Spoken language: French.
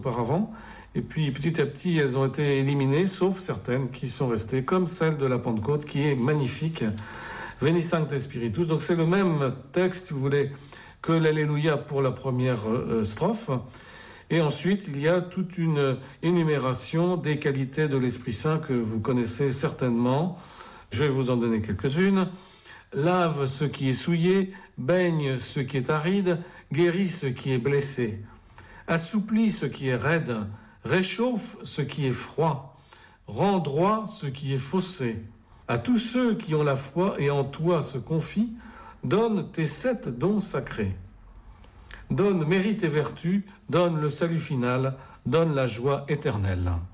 auparavant. Et puis petit à petit, elles ont été éliminées, sauf certaines qui sont restées, comme celle de la Pentecôte, qui est magnifique. Veni Sancte Spiritus. Donc c'est le même texte, si vous voulez, que l'Alléluia pour la première strophe. Et ensuite, il y a toute une énumération des qualités de l'Esprit Saint que vous connaissez certainement. Je vais vous en donner quelques-unes. Lave ce qui est souillé, baigne ce qui est aride, guérit ce qui est blessé. Assouplit ce qui est raide, réchauffe ce qui est froid, rend droit ce qui est faussé. À tous ceux qui ont la foi et en toi se confient, donne tes 7 dons sacrés. Donne mérite et vertu, donne le salut final, donne la joie éternelle.